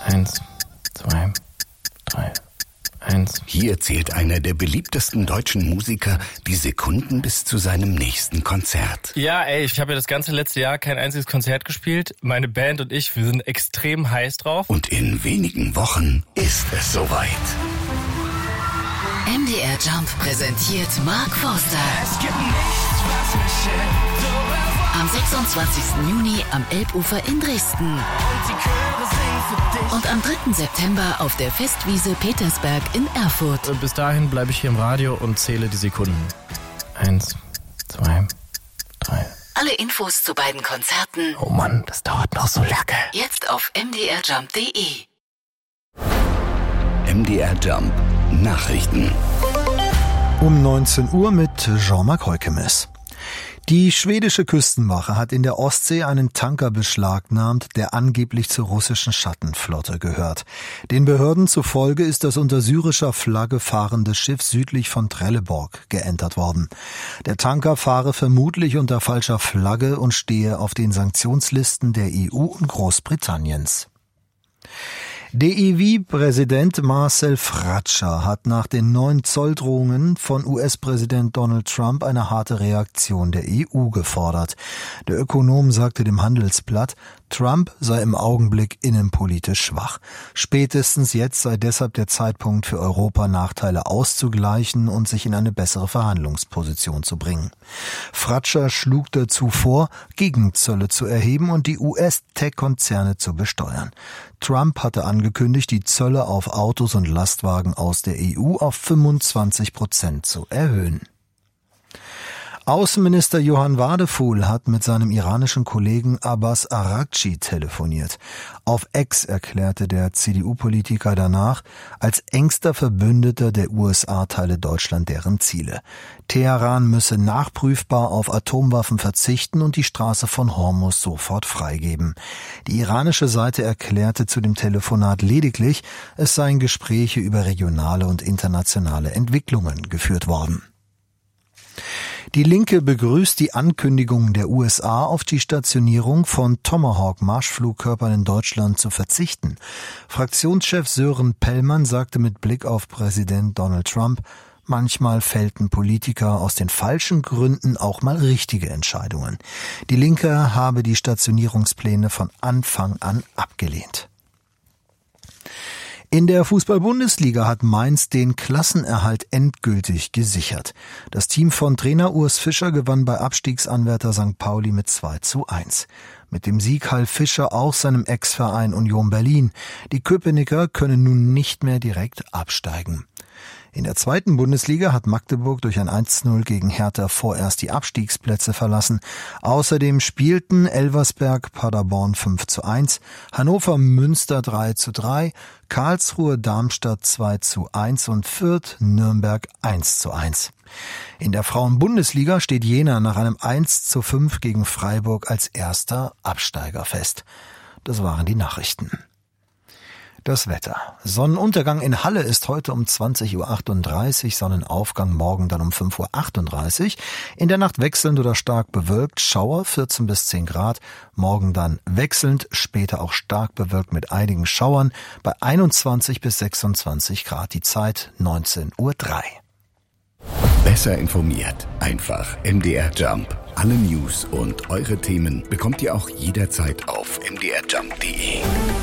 1, 2, 3, 1. Hier zählt einer der beliebtesten deutschen Musiker die Sekunden bis zu seinem nächsten Konzert. Ja, ich habe ja das ganze letzte Jahr kein einziges Konzert gespielt. Meine Band und ich, wir sind extrem heiß drauf. Und in wenigen Wochen ist es soweit. MDR Jump präsentiert Mark Forster. Es gibt nichts, was mich hält. Am 26. Juni am Elbufer in Dresden. Und die Chöre singen für dich. Und am 3. September auf der Festwiese Petersberg in Erfurt. Und bis dahin bleibe ich hier im Radio und zähle die Sekunden. 1, 2, 3. Alle Infos zu beiden Konzerten. Oh Mann, das dauert noch so lange. Jetzt auf mdrjump.de. MDR Jump Nachrichten. Um 19 Uhr mit Jean-Marc Heukemes. Die schwedische Küstenwache hat in der Ostsee einen Tanker beschlagnahmt, der angeblich zur russischen Schattenflotte gehört. Den Behörden zufolge ist das unter syrischer Flagge fahrende Schiff südlich von Trelleborg geentert worden. Der Tanker fahre vermutlich unter falscher Flagge und stehe auf den Sanktionslisten der EU und Großbritanniens. DIV-Präsident Marcel Fratscher hat nach den neuen Zolldrohungen von US-Präsident Donald Trump eine harte Reaktion der EU gefordert. Der Ökonom sagte dem Handelsblatt, Trump sei im Augenblick innenpolitisch schwach. Spätestens jetzt sei deshalb der Zeitpunkt für Europa, Nachteile auszugleichen und sich in eine bessere Verhandlungsposition zu bringen. Fratscher schlug dazu vor, Gegenzölle zu erheben und die US-Tech-Konzerne zu besteuern. Trump hatte angekündigt, die Zölle auf Autos und Lastwagen aus der EU auf 25% zu erhöhen. Außenminister Johann Wadefuhl hat mit seinem iranischen Kollegen Abbas Araghchi telefoniert. Auf X erklärte der CDU-Politiker danach, als engster Verbündeter der USA teile Deutschland deren Ziele. Teheran müsse nachprüfbar auf Atomwaffen verzichten und die Straße von Hormuz sofort freigeben. Die iranische Seite erklärte zu dem Telefonat lediglich, es seien Gespräche über regionale und internationale Entwicklungen geführt worden. Die Linke begrüßt die Ankündigung der USA, auf die Stationierung von Tomahawk-Marschflugkörpern in Deutschland zu verzichten. Fraktionschef Sören Pellmann sagte mit Blick auf Präsident Donald Trump, manchmal fällten Politiker aus den falschen Gründen auch mal richtige Entscheidungen. Die Linke habe die Stationierungspläne von Anfang an abgelehnt. In der Fußball-Bundesliga hat Mainz den Klassenerhalt endgültig gesichert. Das Team von Trainer Urs Fischer gewann bei Abstiegsanwärter St. Pauli mit 2:1. Mit dem Sieg half Fischer auch seinem Ex-Verein Union Berlin. Die Köpenicker können nun nicht mehr direkt absteigen. In der zweiten Bundesliga hat Magdeburg durch ein 1:0 gegen Hertha vorerst die Abstiegsplätze verlassen. Außerdem spielten Elversberg Paderborn 5:1, Hannover Münster 3:3, Karlsruhe Darmstadt 2:1 und Fürth Nürnberg 1:1. In der Frauen-Bundesliga steht Jena nach einem 1:5 gegen Freiburg als erster Absteiger fest. Das waren die Nachrichten. Das Wetter. Sonnenuntergang in Halle ist heute um 20:38 Uhr, Sonnenaufgang morgen dann um 5:38 Uhr. In der Nacht wechselnd oder stark bewölkt, Schauer 14 bis 10 Grad, morgen dann wechselnd, später auch stark bewölkt mit einigen Schauern bei 21 bis 26 Grad, die Zeit 19:03 Uhr. Besser informiert, einfach MDR Jump. Alle News und eure Themen bekommt ihr auch jederzeit auf mdrjump.de.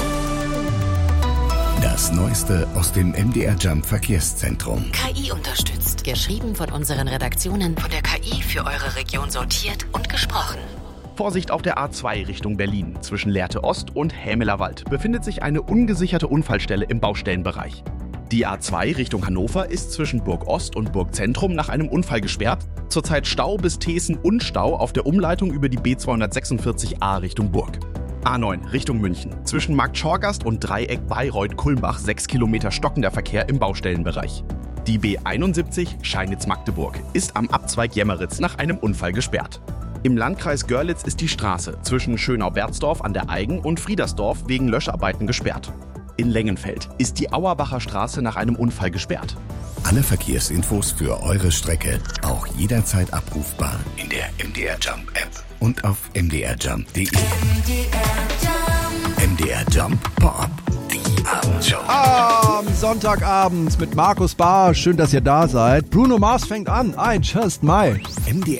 Das Neueste aus dem MDR Jump Verkehrszentrum. KI unterstützt. Geschrieben von unseren Redaktionen, von der KI für eure Region sortiert und gesprochen. Vorsicht auf der A2 Richtung Berlin. Zwischen Lehrte Ost und Hämelerwald befindet sich eine ungesicherte Unfallstelle im Baustellenbereich. Die A2 Richtung Hannover ist zwischen Burg Ost und Burg Zentrum nach einem Unfall gesperrt. Zurzeit Stau bis Thesen und Stau auf der Umleitung über die B246a Richtung Burg. A9 Richtung München. Zwischen Markt Schorgast und Dreieck Bayreuth-Kulmbach 6 Kilometer stockender Verkehr im Baustellenbereich. Die B71 Scheinitz-Magdeburg ist am Abzweig Jemmeritz nach einem Unfall gesperrt. Im Landkreis Görlitz ist die Straße zwischen Schönau-Berzdorf an der Eigen und Friedersdorf wegen Löscharbeiten gesperrt. In Lengenfeld ist die Auerbacher Straße nach einem Unfall gesperrt. Alle Verkehrsinfos für eure Strecke auch jederzeit abrufbar in der MDR Jump App und auf mdrjump.de. MDR Jump Pop-up. Die Sportshow. Am Sonntagabend mit Markus Bahr. Schön, dass ihr da seid. Bruno Mars fängt an. I Just Might. MDR